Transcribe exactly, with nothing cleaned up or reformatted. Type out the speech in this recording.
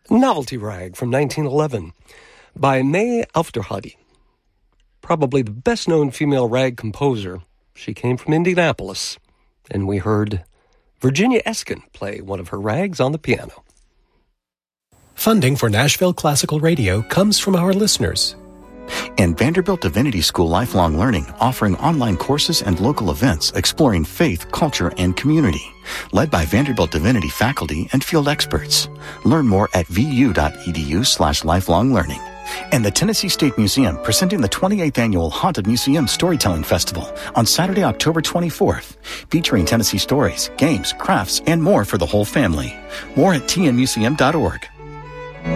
Novelty Rag from nineteen eleven by May Aufderheide. Probably the best-known female rag composer. She came from Indianapolis, and we heard Virginia Eskin play one of her rags on the piano. Funding for Nashville Classical Radio comes from our listeners. And Vanderbilt Divinity School Lifelong Learning, offering online courses and local events exploring faith, culture, and community. Led by Vanderbilt Divinity faculty and field experts. Learn more at vu.edu slash lifelong learning. And the Tennessee State Museum presenting the twenty-eighth Annual Haunted Museum Storytelling Festival on Saturday, October twenty-fourth, featuring Tennessee stories, games, crafts, and more for the whole family. More at t n museum dot org.